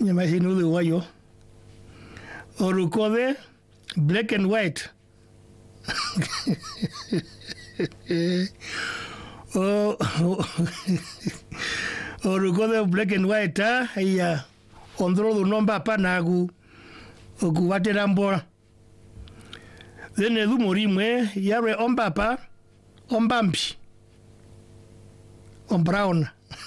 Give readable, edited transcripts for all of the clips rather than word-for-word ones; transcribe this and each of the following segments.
nyama hinu the wayo orukode black and white orukode black and white ya ondro do nomba panagu okuwatera mbora then edu morimwe yare ombapa ombambi brown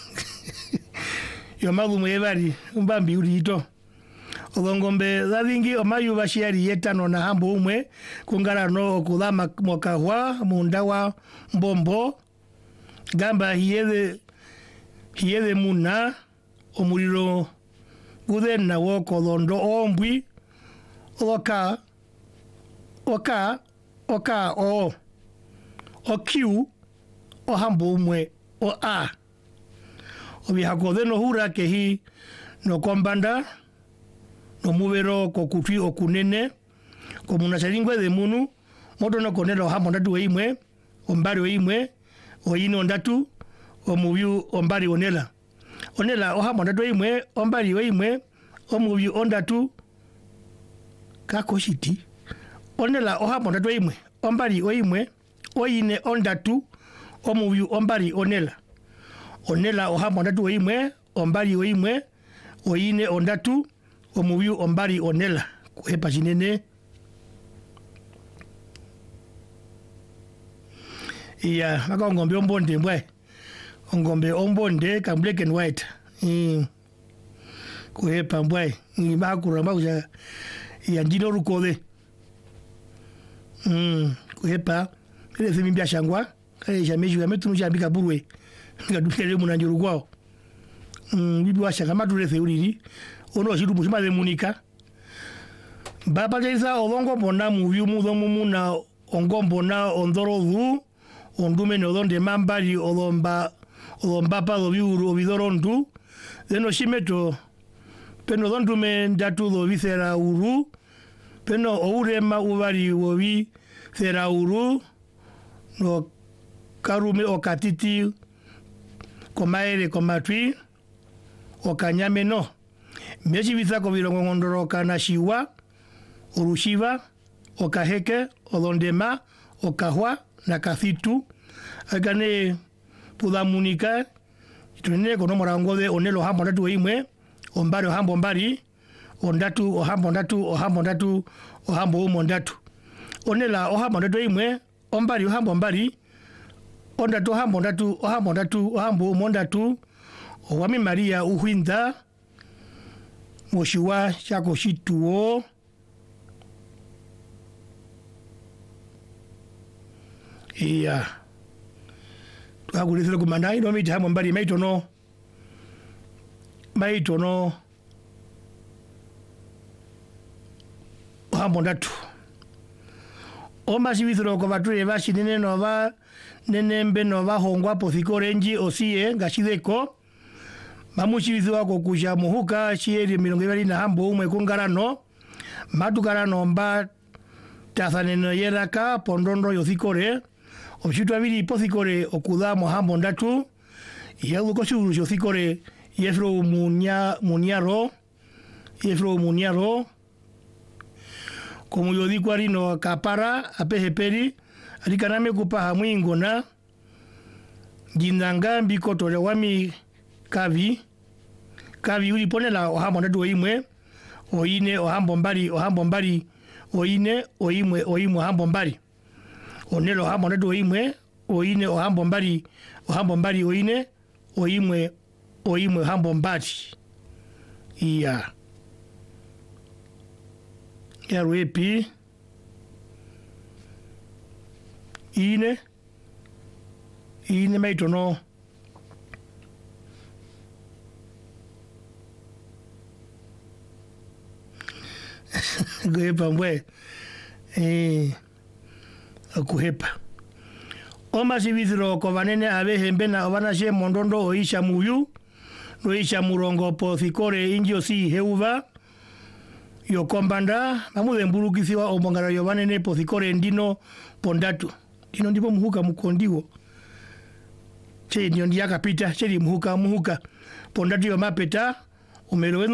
yo mabu mwebari ombambi urito Olongombe thathingi omayu bashiari yetano na hambo umwe kungara no okudama mokahwa munda wa mbombo gamba hiede muna omuriro guthena woko londo ombwi oka okiu o hambo umwe o a obihakodeno hura kehi no kombanda no muvero kokutwi okunene komuna charingwe de munu moto no konelo hambo ndatu imwe ombari imwe oyino ndatu omuvyu ombari onela o hambo ndatu imwe ombari imwe omuvyu ondatu kakoshiti onela o hambo ndatu imwe ombari imwe oyine ondatu omuvyu ombari onela o hambo ndatu imwe ombari imwe oyine ondatu omuvyu ombari onela kuhepa chinene iya maka ngombe ombonde mbwe ngombe ombonde ka black and white kuhepa mbwe bakura bakuja ya ndino rukode kuhepa ile thimi bya shangwa kale jameju ya metu njambika burwe ngadukele munanjuru kwao bibi washa kama tulese uriri ono shiru mushima de munika baba jeza olongo bona muvyu mudomu muna ongombo na ondorodu ondume no donde mambari olomba pa do biuru obidorondu deno shimeto peno dondume ndatu do visera uru peno ourema ubari wobi sera uru no karume okatiti komaere komatwi okanyame no mechi bizako birongo ngondoroka na shiwa urushiva okaheke odondema okahwa na kathitu agane pudamunika tunene kono morangode onelo hambo ndatu imwe ombari hambo mbari ondatu ohambo ndatu ohambo umo ndatu onela ohambo ndatu imwe ombari ohambo mbari ondatu ohambo ndatu ohambo umo ndatu owami Maria uhwinda moshiwa chako shituo iya tuakulithile kumandai no miti hambo mbali maitono hambo ndatu omashibithilo ko batule bashinene nova nenembe nova hongwa pothikorenji osie ngashideko mamushibithiwa kokusha muhuka chieri milongo ibali na hambo umwe kungarano matukarano mba tathaneno yeraka pondondo yothikore obishitwa bili pothikore okuda mo hambo ndatu yaluko shuru yothikore yefro muniaro como yo digo arino kapara apeheperi alikaname kupaha mwingona jindanga mbikoto le wami kavi uliponela ohambo ndatu imwe oine ohambo mbali oine oimwe ohambo mbali onelo ohambo ndatu imwe oine ohambo mbali oine oimwe ohambo mbali iya yaruepi ine maitono kuhepa mbwe kuhepa omashibithilo ko banene abehembe na banashe mondondo oisha muyu noisha murongo pothikore injo si heuva yokombanda mamudembulukisiwa omongara yo banene pothikore ndino pondatu dino ndipo muhuka mukondiwo che ndio ndiyakapita cheli muhuka pondatu yo mapeta umelo